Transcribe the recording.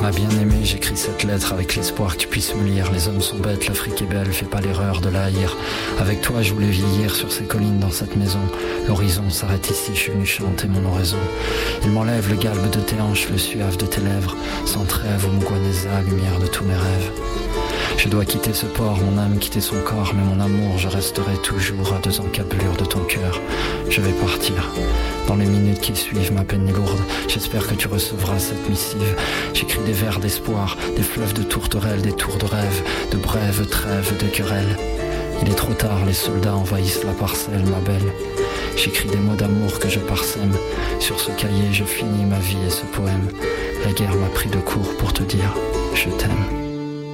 Ma bien-aimée, j'écris cette lettre avec l'espoir que tu puisses me lire. Les hommes sont bêtes, l'Afrique est belle, fais pas l'erreur de la haïr. Avec toi, je voulais vieillir sur ces collines dans cette maison. L'horizon s'arrête ici, je suis venu chanter mon oraison. Il m'enlève le galbe de tes hanches, le suave de tes lèvres. Sans trêve, Mugwaneza, lumière de tous mes rêves. Je dois quitter ce port, mon âme quitter son corps, mais mon amour, je resterai toujours à 2 encablures de ton cœur. Je vais partir. Dans les minutes qui suivent, ma peine est lourde. J'espère que tu recevras cette missive. J'écris des vers d'espoir, des fleuves de tourterelles, des tours de rêve, de brèves trêves de querelles. Il est trop tard, les soldats envahissent la parcelle, ma belle. J'écris des mots d'amour que je parsème. Sur ce cahier, je finis ma vie et ce poème. La guerre m'a pris de court pour te dire, je t'aime.